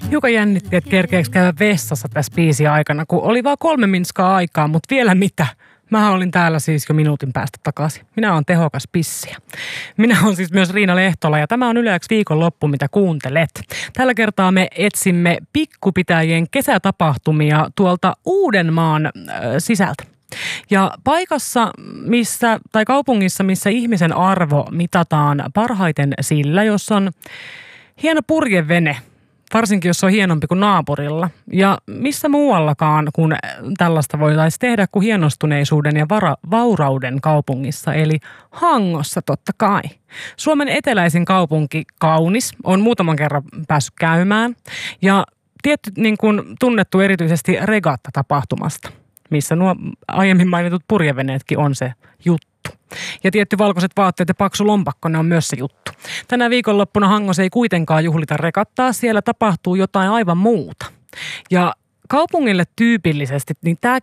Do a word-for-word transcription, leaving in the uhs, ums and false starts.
Hiukan jännitti, että kerkeäks käydä vessassa tässä biisin aikana, kun oli vaan kolme minskaa aikaa, mutta vielä mitä? Mä olin täällä siis jo minuutin päästä takaisin. Minä olen tehokas pissiä. Minä olen siis myös Riina Lehtola ja tämä on Yle X viikonloppu, mitä kuuntelet. Tällä kertaa me etsimme pikkupitäjien kesätapahtumia tuolta Uudenmaan äh, sisältä. Ja paikassa, missä, tai kaupungissa, missä ihmisen arvo mitataan parhaiten sillä, jos on hieno purjevene, varsinkin jos se on hienompi kuin naapurilla. Ja missä muuallakaan, kun tällaista voitaisiin tehdä kuin hienostuneisuuden ja vara, vaurauden kaupungissa, eli Hangossa totta kai. Suomen eteläisin kaupunki, kaunis, on muutaman kerran päässyt käymään ja tietty niin kuin tunnettu erityisesti regatta-tapahtumasta, missä nuo aiemmin mainitut purjeveneetkin on se juttu. Ja tietty valkoiset vaatteet ja paksu lompakko, ne on myös se juttu. Tänä viikonloppuna Hangossa ei kuitenkaan juhlita regattaa, siellä tapahtuu jotain aivan muuta. Ja kaupungille tyypillisesti, niin tämä